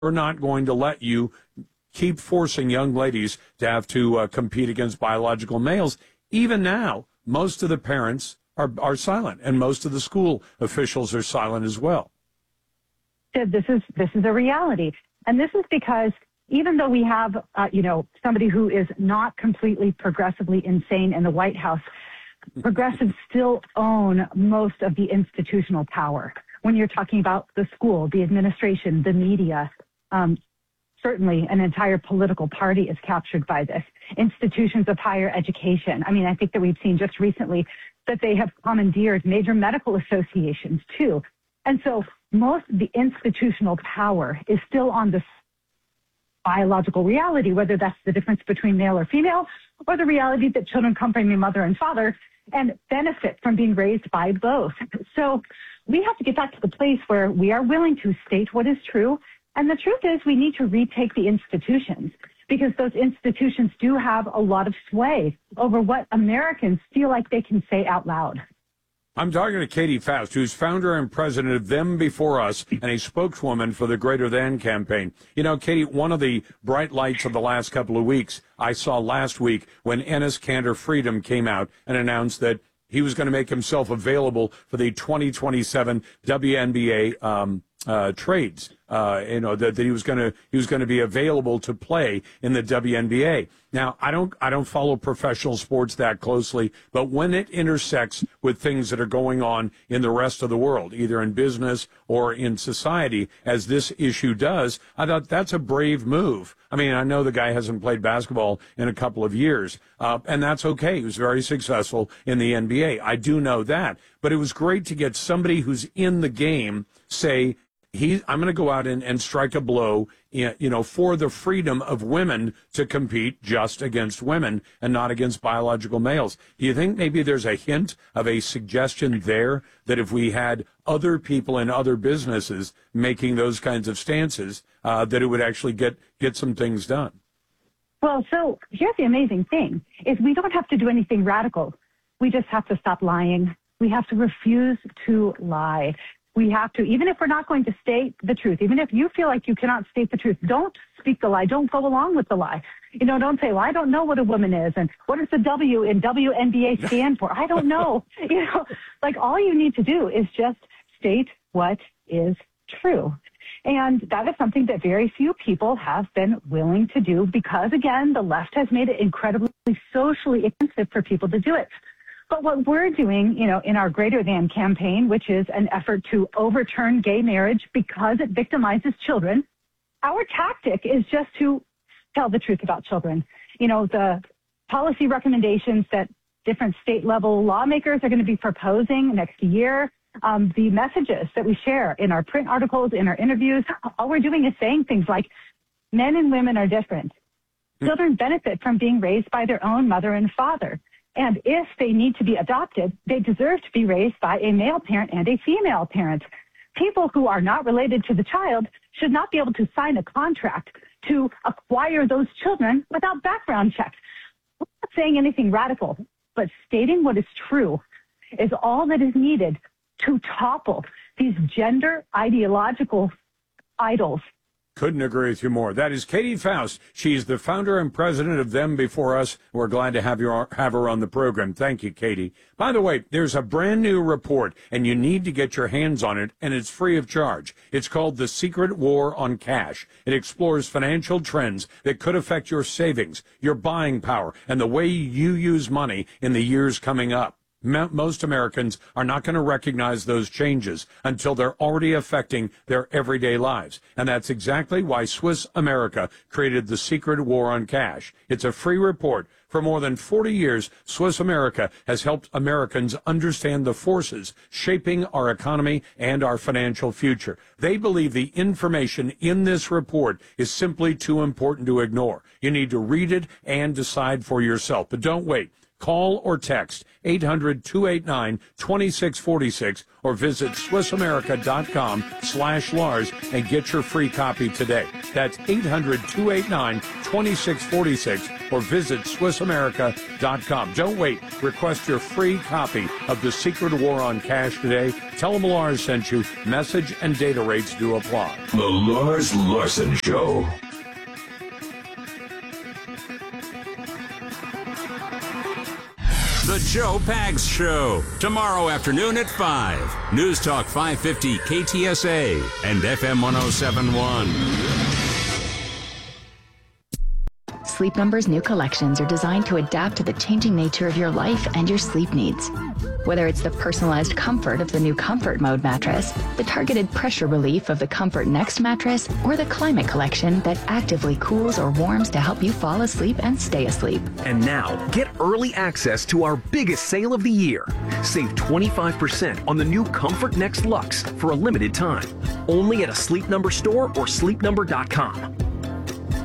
we're not going to let you keep forcing young ladies to have to compete against biological males. Even now, most of the parents are silent, and most of the school officials are silent as well. This is a reality. And this is because even though we have, somebody who is not completely progressively insane in the White House, progressives still own most of the institutional power. When you're talking about the school, the administration, the media, certainly an entire political party is captured by this. Institutions of higher education. I mean, I think that we've seen just recently that they have commandeered major medical associations too. And so most of the institutional power is still on the biological reality, whether that's the difference between male or female, or the reality that children come from a mother and father and benefit from being raised by both. So we have to get back to the place where we are willing to state what is true. And the truth is we need to retake the institutions, because those institutions do have a lot of sway over what Americans feel like they can say out loud. I'm talking to Katie Faust, who's founder and president of Them Before Us and a spokeswoman for the Greater Than campaign. You know, Katie, one of the bright lights of the last couple of weeks I saw last week when Enes Kanter Freedom came out and announced that he was going to make himself available for the 2027 WNBA trades. That he was going to be available to play in the WNBA. Now, I don't follow professional sports that closely, but when it intersects with things that are going on in the rest of the world, either in business or in society, as this issue does, I thought that's a brave move. I mean, I know the guy hasn't played basketball in a couple of years, and that's okay. He was very successful in the NBA. I do know that, but it was great to get somebody who's in the game say, I'm going to go out and strike a blow, for the freedom of women to compete just against women and not against biological males. Do you think maybe there's a hint of a suggestion there that if we had other people in other businesses making those kinds of stances, that it would actually get some things done? Well, so here's the amazing thing, is we don't have to do anything radical. We just have to stop lying. We have to refuse to lie. We have to, even if we're not going to state the truth, even if you feel like you cannot state the truth, don't speak the lie. Don't go along with the lie. Don't say, well, I don't know what a woman is. And what does the W in WNBA stand for? I don't know. All you need to do is just state what is true. And that is something that very few people have been willing to do because, again, the left has made it incredibly socially expensive for people to do it. But what we're doing, in our Greater Than campaign, which is an effort to overturn gay marriage because it victimizes children, our tactic is just to tell the truth about children. The policy recommendations that different state-level lawmakers are going to be proposing next year, the messages that we share in our print articles, in our interviews, all we're doing is saying things like, men and women are different. Children benefit from being raised by their own mother and father. And if they need to be adopted, they deserve to be raised by a male parent and a female parent. People who are not related to the child should not be able to sign a contract to acquire those children without background checks. We're not saying anything radical, but stating what is true is all that is needed to topple these gender ideological idols. Couldn't agree with you more. That is Katie Faust. She's the founder and president of Them Before Us. We're glad to have her on the program. Thank you, Katie. By the way, there's a brand new report, and you need to get your hands on it, and it's free of charge. It's called The Secret War on Cash. It explores financial trends that could affect your savings, your buying power, and the way you use money in the years coming up. Most Americans are not going to recognize those changes until they're already affecting their everyday lives. And that's exactly why Swiss America created The Secret War on Cash. It's a free report. For more than 40 years, Swiss America has helped Americans understand the forces shaping our economy and our financial future. They believe the information in this report is simply too important to ignore. You need to read it and decide for yourself. But don't wait. Call or text 800-289-2646 or visit SwissAmerica.com/Lars and get your free copy today. That's 800-289-2646 or visit SwissAmerica.com. Don't wait. Request your free copy of The Secret War on Cash today. Tell them Lars sent you. Message and data rates do apply. The Lars Larson Show. The Joe Pags Show, tomorrow afternoon at 5. News Talk 550 KTSA and FM 1071. Sleep Number's new collections are designed to adapt to the changing nature of your life and your sleep needs. Whether it's the personalized comfort of the new Comfort Mode mattress, the targeted pressure relief of the Comfort Next mattress, or the Climate Collection that actively cools or warms to help you fall asleep and stay asleep. And now, get early access to our biggest sale of the year. Save 25% on the new Comfort Next Luxe for a limited time. Only at a Sleep Number store or sleepnumber.com.